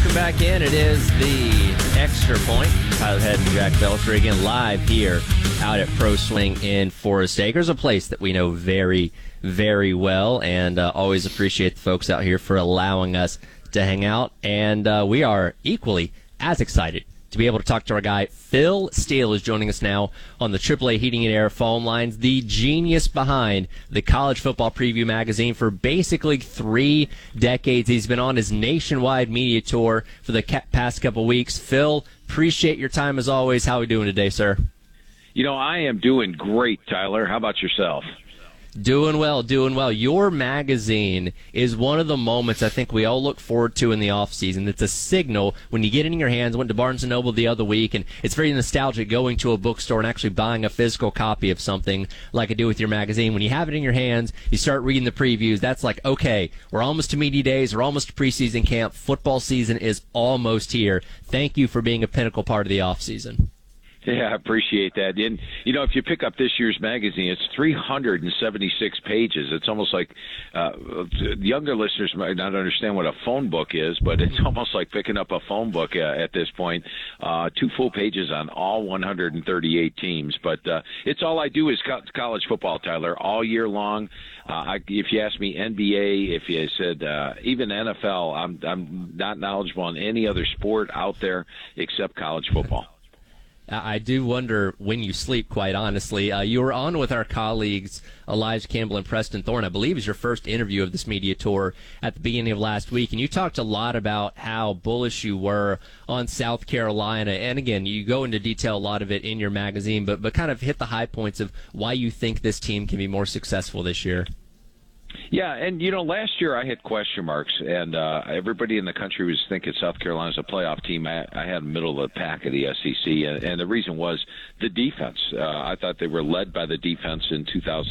Welcome back in. It is the Extra Point. Tyler Head and Jack Belcher again live here out at Pro Swing in Forest Acres, a place that we know very, very well, and always appreciate the folks out here for allowing us to hang out. And we are equally as excited to be able to talk to our guy. Phil Steele is joining us now on the AAA Heating and Air phone lines, the genius behind the College Football Preview magazine for basically 3 decades. He's been on his nationwide media tour for the past couple weeks. Phil, appreciate your time as always. How are we doing today, sir? You know, I am doing great, Tyler. How about yourself? Doing well, doing well. Your magazine is one of the moments I think we all look forward to in the off-season. It's a signal when you get it in your hands. I went to Barnes & Noble the other week, and it's very nostalgic going to a bookstore and actually buying a physical copy of something like I do with your magazine. When you have it in your hands, you start reading the previews. That's like, okay, we're almost to media days. We're almost to preseason camp. Football season is almost here. Thank you for being a pinnacle part of the off-season. Yeah, I appreciate that. And, you know, if you pick up this year's magazine, it's 376 pages. It's almost like younger listeners might not understand what a phone book is, but it's almost like picking up a phone book at this point. 2 full pages on all 138 teams. But it's all I do is college football, Tyler, all year long. If you ask me NBA, if you said even NFL, I'm not knowledgeable on any other sport out there except college football. I do wonder when you sleep, quite honestly. You were on with our colleagues Elijah Campbell and Preston Thorne. I believe it was your first interview of this media tour at the beginning of last week, and you talked a lot about how bullish you were on South Carolina. And again, you go into detail a lot of it in your magazine, but kind of hit the high points of why you think this team can be more successful this year. Yeah, and, you know, last year I had question marks, and everybody in the country was thinking South Carolina's a playoff team. I had middle of the pack of the SEC, and the reason was the defense. I thought they were led by the defense in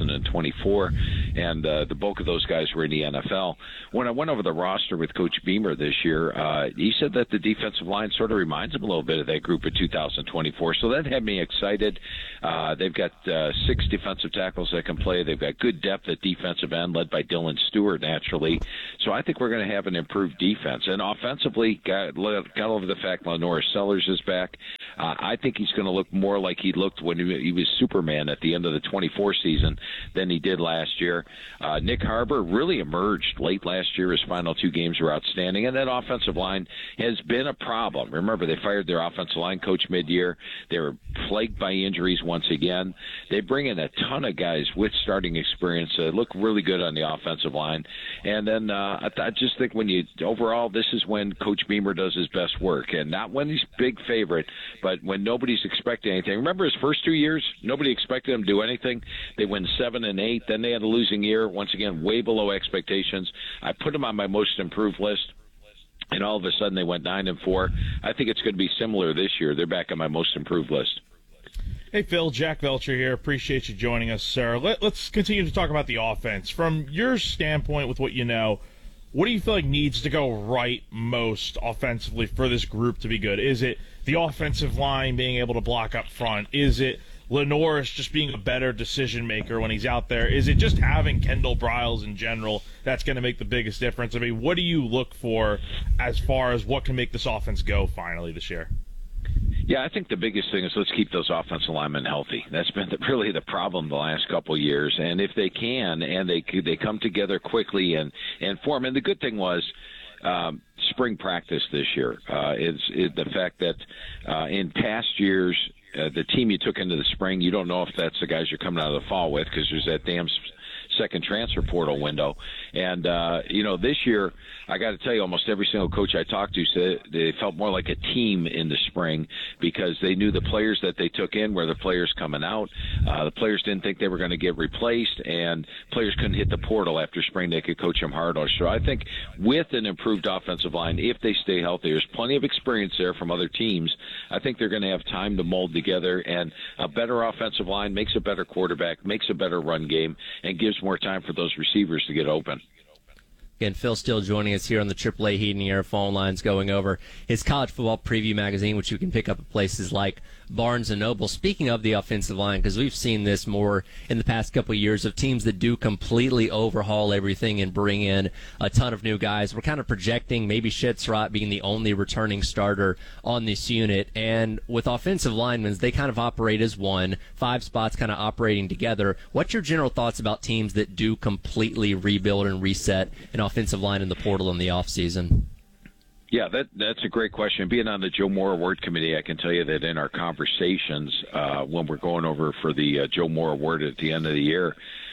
2024, and the bulk of those guys were in the NFL. When I went over the roster with Coach Beamer this year, he said that the defensive line sort of reminds him a little bit of that group of 2024, so that had me excited. They've got 6 defensive tackles that can play. They've got good depth at defensive end, led by Dylan Stewart, naturally. So I think we're going to have an improved defense. And offensively, got over the fact Lenora Sellers is back. I think he's going to look more like he looked when he was Superman at the end of the 24 season than he did last year. Nick Harbor really emerged late last year. His final 2 games were outstanding. And that offensive line has been a problem. Remember, they fired their offensive line coach mid-year. They were plagued by injuries once again. They bring in a ton of guys with starting experience. They look really good on the offensive line. And then I just think overall, this is when Coach Beamer does his best work. And not when he's big favorite, but when nobody's expecting anything. Remember his first 2 years? Nobody expected him to do anything. They win 7 and 8. Then they had a losing year. Once again, way below expectations. I put him on my most improved list. And all of a sudden they went 9 and 4. I think it's going to be similar this year. They're back on my most improved list. Hey, Phil, Jack Belcher here. Appreciate you joining us, sir. Let's continue to talk about the offense. From your standpoint with what you know, what do you feel like needs to go right most offensively for this group to be good? Is it the offensive line being able to block up front? Is it Lenoris just being a better decision maker when he's out there? Is it just having Kendall Briles in general that's going to make the biggest difference? I mean, what do you look for as far as what can make this offense go finally this year? Yeah, I think the biggest thing is let's keep those offensive linemen healthy. That's been really the problem the last couple of years. And if they can, and they come together quickly and form. And the good thing was spring practice this year is the fact that in past years, the team you took into the spring, you don't know if that's the guys you're coming out of the fall with because there's that damn second transfer portal window. And, this year, I got to tell you, almost every single coach I talked to said they felt more like a team in the spring because they knew the players that they took in were the players coming out. The players didn't think they were going to get replaced, and players couldn't hit the portal after spring. They could coach them harder. So I think with an improved offensive line, if they stay healthy, there's plenty of experience there from other teams. I think they're going to have time to mold together, and a better offensive line makes a better quarterback, makes a better run game, and gives more time for those receivers to get open. Again, Phil Steele joining us here on the AAA Heating and Air phone lines, going over his college football preview magazine, which you can pick up at places like Barnes & Noble. Speaking of the offensive line, because we've seen this more in the past couple of years of teams that do completely overhaul everything and bring in a ton of new guys. We're kind of projecting maybe Shetzrott being the only returning starter on this unit. And with offensive linemen, they kind of operate as one, 5 spots kind of operating together. What's your general thoughts about teams that do completely rebuild and reset an offensive line in the portal in the offseason? Yeah, that's a great question. Being on the Joe Moore Award Committee, I can tell you that in our conversations when we're going over for the Joe Moore Award at the end of the year,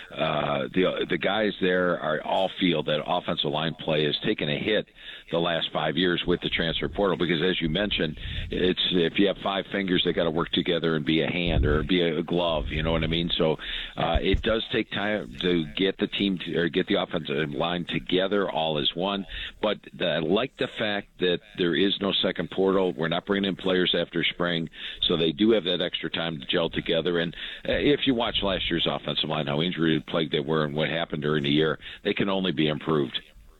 the guys there all feel that offensive line play has taken a hit the last 5 years with the transfer portal because, as you mentioned, it's if you have 5 fingers, they got to work together and be a hand or be a glove. You know what I mean? So it does take time to get the team or get the offensive line together all as one. But I like the fact that there is no second portal. We're not bringing in players after spring, so they do have that extra time to gel together. And if you watch last year's offensive line, how injury plagued they were and what happened during the year, they can only be improved.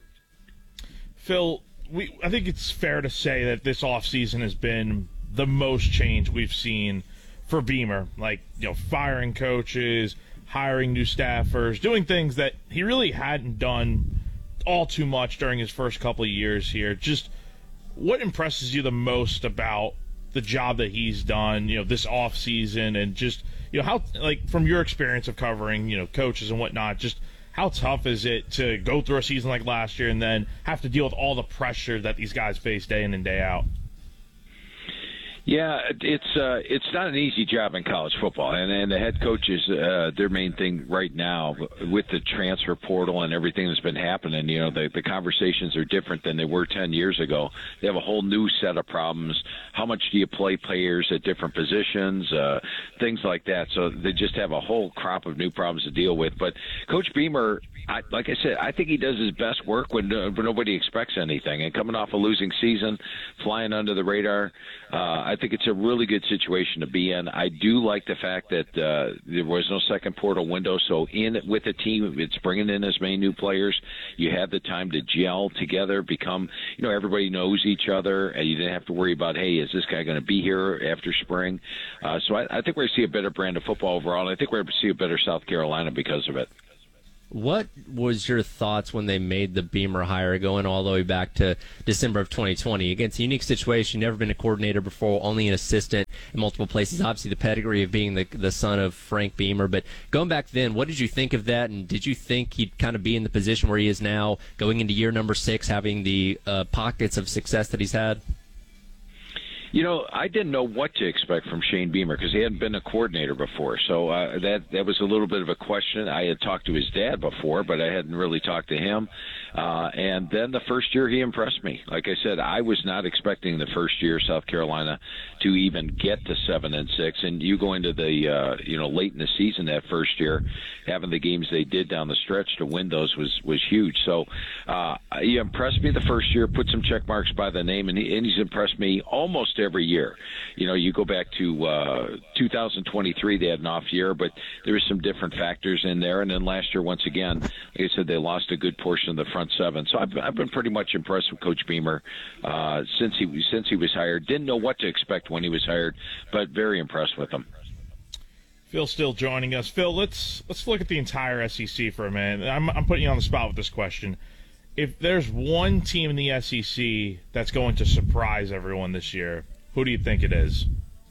Phil, I think it's fair to say that this offseason has been the most change we've seen for Beamer. Like, firing coaches, hiring new staffers, doing things that he really hadn't done all too much during his first couple of years here. Just what impresses you the most about the job that he's done, this offseason, and just, how, like, from your experience of covering, coaches and whatnot, just how tough is it to go through a season like last year and then have to deal with all the pressure that these guys face day in and day out? Yeah, it's not an easy job in college football, and the head coaches, their main thing right now with the transfer portal and everything that's been happening, the conversations are different than they were 10 years ago. They have a whole new set of problems. How much do you play players at different positions, things like that. So they just have a whole crop of new problems to deal with. But Coach Beamer, like I said, I think he does his best work when nobody expects anything. And coming off a losing season, flying under the radar, I think it's a really good situation to be in. I do like the fact that there was no second portal window. So with a team, it's bringing in as many new players. You had the time to gel together, become, everybody knows each other. And you didn't have to worry about, hey, is this guy going to be here after spring? So I think we're going to see a better brand of football overall. And I think we're going to see a better South Carolina because of it. What was your thoughts when they made the Beamer hire going all the way back to December of 2020? Again, it's a unique situation. Never been a coordinator before, only an assistant in multiple places. Obviously, the pedigree of being the son of Frank Beamer. But going back then, what did you think of that? And did you think he'd kind of be in the position where he is now, going into year number 6, having the pockets of success that he's had? I didn't know what to expect from Shane Beamer because he hadn't been a coordinator before. So that was a little bit of a question. I had talked to his dad before, but I hadn't really talked to him. And then the first year he impressed me. Like I said, I was not expecting the first year South Carolina to even get to 7-6. And you go into the late in the season that first year, having the games they did down the stretch to win those was huge. So he impressed me the first year, put some check marks by the name, and he's impressed me almost every year. You go back to 2023, they had an off year, but there was some different factors in there. And then last year, once again, like I said, they lost a good portion of the front seven. So I've been pretty much impressed with Coach Beamer since he was hired. Didn't know what to expect when he was hired, but very impressed with him. Phil still joining us. Phil, let's look at the entire SEC for a minute. I'm putting you on the spot with this question. If there's one team in the SEC that's going to surprise everyone this year, who do you think it is?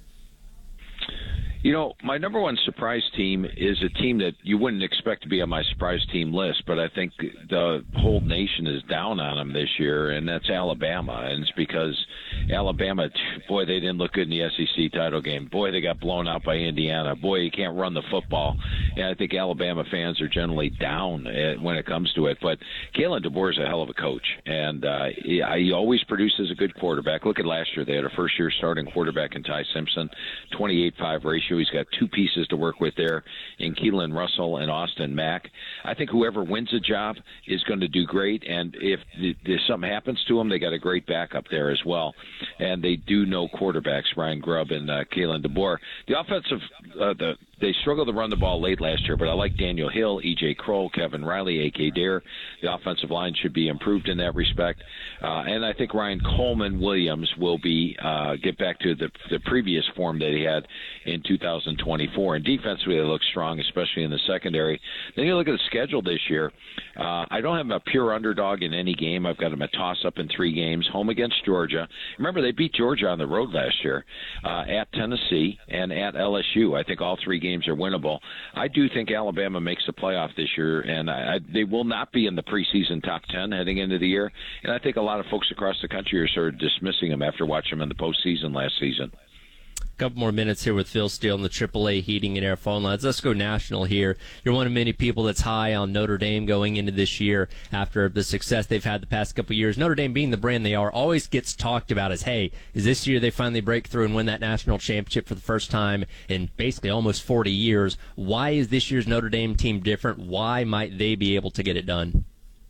My number one surprise team is a team that you wouldn't expect to be on my surprise team list, but I think the whole nation is down on them this year, and that's Alabama. And it's because Alabama, boy, they didn't look good in the SEC title game. Boy, they got blown out by Indiana. Boy, you can't run the football. And I think Alabama fans are generally down when it comes to it. But Kalen DeBoer is a hell of a coach, and he always produces a good quarterback. Look at last year. They had a first-year starting quarterback in Ty Simpson, 28-5 ratio. He's got 2 pieces to work with there in Keelan Russell and Austin Mack. I think whoever wins a job is going to do great, and if something happens to them, they got a great backup there as well. And they do know quarterbacks, Ryan Grubb and Kalen DeBoer. The offensive, they struggled to run the ball late last year, but I like Daniel Hill, E.J. Kroll, Kevin Riley, A.K. Dare. The offensive line should be improved in that respect. And I think Ryan Coleman-Williams will be get back to the previous form that he had in 2024. And defensively, they look strong, especially in the secondary. Then you look at the schedule this year. I don't have them a pure underdog in any game. I've got them a toss-up in 3 games, home against Georgia. Remember, they beat Georgia on the road last year, at Tennessee and at LSU. I think all 3 games are winnable. I do think Alabama makes the playoff this year, and they will not be in the preseason top 10 heading into the year. And I think a lot of folks across the country are sort of dismissing them after watching them in the postseason last season. Couple more minutes here with Phil Steele on the AAA Heating and Air phone lines. Let's go national here. You're one of many people that's high on Notre Dame going into this year after the success they've had the past couple of years. Notre Dame, being the brand they are, always gets talked about as, hey, is this year they finally break through and win that national championship for the first time in basically almost 40 years? Why is this year's Notre Dame team different? Why might they be able to get it done?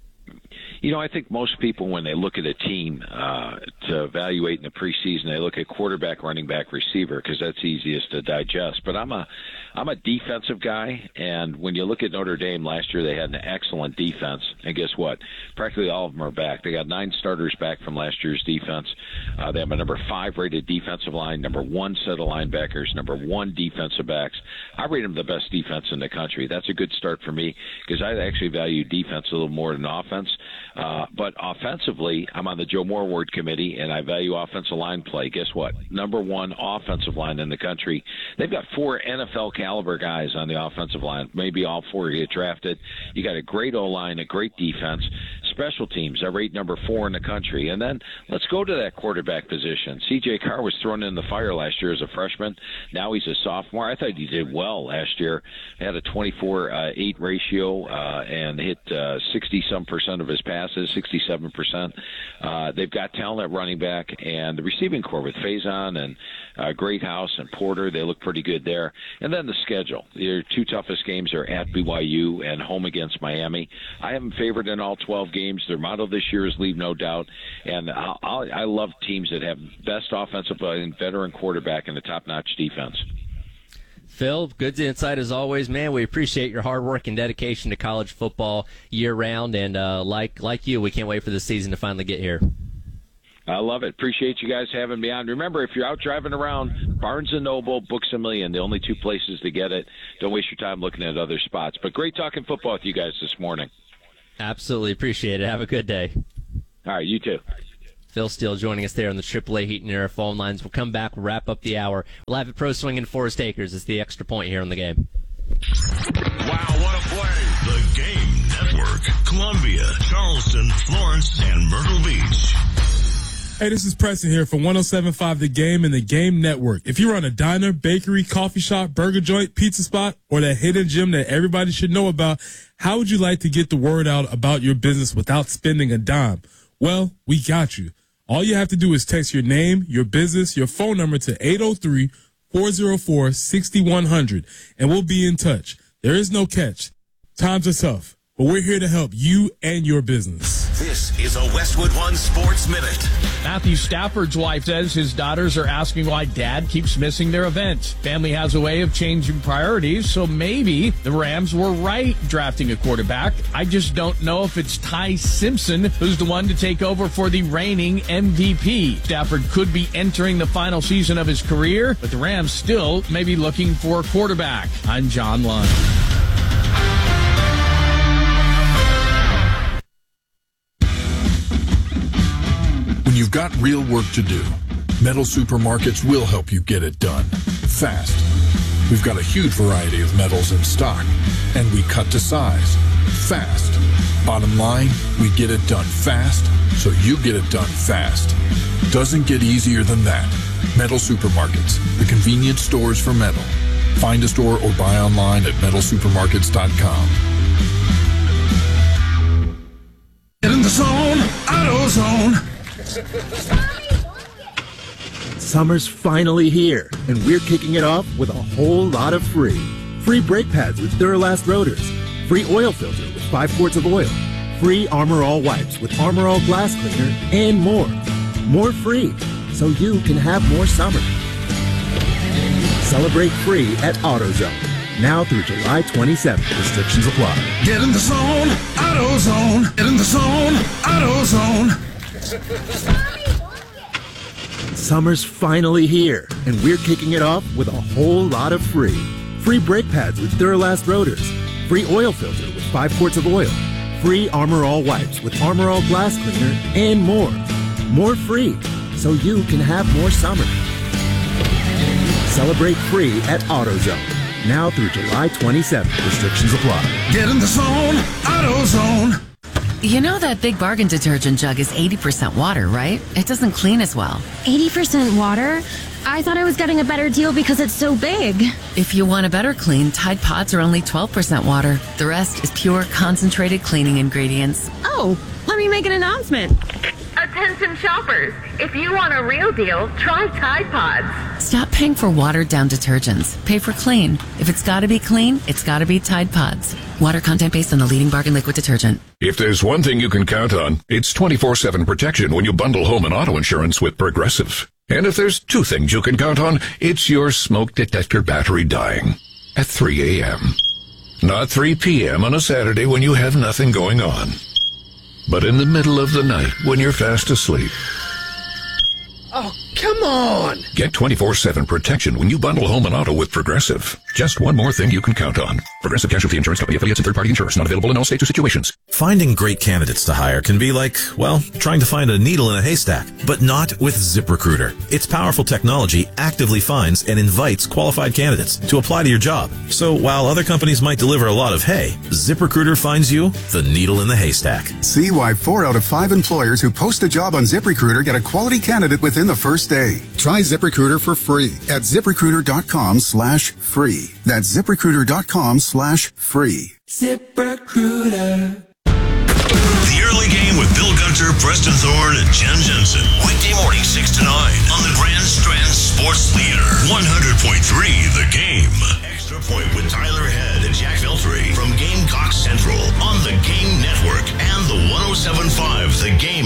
You know, I think most people, when they look at a team to evaluate in the preseason, they look at quarterback, running back, receiver, because that's easiest to digest. But I'm a defensive guy, and when you look at Notre Dame last year, they had an excellent defense. And guess what? Practically all of them are back. They got 9 starters back from last year's defense. They have a number 5 rated defensive line, number 1 set of linebackers, number 1 defensive backs. I rate them the best defense in the country. That's a good start for me because I actually value defense a little more than offense. But offensively, I'm on the Joe Moore Award Committee, and I value offensive line play. Guess what? Number 1 offensive line in the country. They've got 4 NFL caliber guys on the offensive line. Maybe all 4 get drafted. You got a great O-line, a great defense. Special teams, I rate number 4 in the country. And then let's go to that quarterback position. C.J. Carr was thrown in the fire last year as a freshman. Now he's a sophomore. I thought he did well last year. He had a 24-8 ratio and hit 60-some% of his passes, 67%. They've got talent at running back, and the receiving corps with Faison and Greathouse and Porter, they look pretty good there. And then the schedule. Their 2 toughest games are at BYU and home against Miami. I have them favored in all 12 games. Their motto this year is leave no doubt. And I love teams that have best offensive and veteran quarterback and a top-notch defense. Phil, good insight as always, man. We appreciate your hard work and dedication to college football year-round. And like you, we can't wait for the season to finally get here. I love it. Appreciate you guys having me on. Remember, if you're out driving around, Barnes & Noble, Books A Million, the only 2 places to get it. Don't waste your time looking at other spots. But great talking football with you guys this morning. Absolutely appreciate it. Have a good day. All right, you too. Phil Steele joining us there on the AAA Heat and Air phone lines. We'll come back, wrap up the hour. We'll have it Pro Swing in Forest Acres. It's the extra point here on the game. Wow, what a play. The Game Network. Columbia, Charleston, Florence, and Myrtle Beach. Hey, this is Preston here from 107.5 The Game and The Game Network. If you run a diner, bakery, coffee shop, burger joint, pizza spot, or that hidden gym that everybody should know about, how would you like to get the word out about your business without spending a dime? Well, we got you. All you have to do is text your name, your business, your phone number to 803-404-6100, and we'll be in touch. There is no catch. Times are tough, but we're here to help you and your business. This is a Westwood One Sports Minute. Matthew Stafford's wife says his daughters are asking why dad keeps missing their events. Family has a way of changing priorities, so maybe the Rams were right drafting a quarterback. I just don't know if it's Ty Simpson who's the one to take over for the reigning MVP. Stafford could be entering the final season of his career, but the Rams still may be looking for a quarterback. I'm John Lund. When you've got real work to do, Metal Supermarkets will help you get it done fast. We've got a huge variety of metals in stock, and we cut to size fast. Bottom line, we get it done fast, so you get it done fast. Doesn't get easier than that. Metal Supermarkets, the convenience stores for metal. Find a store or buy online at metalsupermarkets.com. Get in the zone, AutoZone. Summer's finally here, and we're kicking it off with a whole lot of free. Free brake pads with Duralast rotors. Free oil filter with 5 quarts of oil. Free Armor All wipes with Armor All glass cleaner, and more. More free, so you can have more summer. Celebrate free at AutoZone. Now through July 27th. Restrictions apply. Get in the zone, AutoZone. Get in the zone, AutoZone. Summer's finally here, and we're kicking it off with a whole lot of free. Free brake pads with Duralast rotors. Free oil filter with 5 quarts of oil. Free Armor All wipes with Armor All glass cleaner, and more. More free, so you can have more summer. Celebrate free at AutoZone. Now through July 27th. Restrictions apply. Get in the zone, AutoZone. You know that Big Bargain detergent jug is 80% water, right? It doesn't clean as well. 80% water? I thought I was getting a better deal because it's so big. If you want a better clean, Tide Pods are only 12% water. The rest is pure, concentrated cleaning ingredients. Oh, let me make an announcement. Attention shoppers, if you want a real deal, try Tide Pods. Stop paying for watered-down detergents. Pay for clean. If it's got to be clean, it's got to be Tide Pods. Water content based on the leading bargain liquid detergent. If there's one thing you can count on, it's 24/7 protection when you bundle home and auto insurance with Progressive. And if there's 2 things you can count on, it's your smoke detector battery dying at 3 a.m. Not 3 p.m. on a Saturday when you have nothing going on, but in the middle of the night when you're fast asleep. Oh, come on! Get 24/7 protection when you bundle home and auto with Progressive. Just one more thing you can count on. Progressive Casualty Insurance Company, affiliates, and third-party insurers. Not available in all states or situations. Finding great candidates to hire can be like, well, trying to find a needle in a haystack. But not with ZipRecruiter. Its powerful technology actively finds and invites qualified candidates to apply to your job. So while other companies might deliver a lot of hay, ZipRecruiter finds you the needle in the haystack. See why 4 out of 5 employers who post a job on ZipRecruiter get a quality candidate within the first day. Try ZipRecruiter for free at ZipRecruiter.com/free. That's ZipRecruiter.com/free. ZipRecruiter. The Early Game with Bill Gunter, Preston Thorne, and Jen Jensen. Weekday morning 6 to 9 on the Grand Strand Sports Leader. 100.3 The Game. Extra Point with Tyler Head and Jack Veltri from Gamecock Central on the Game Network and the 107.5 The Game.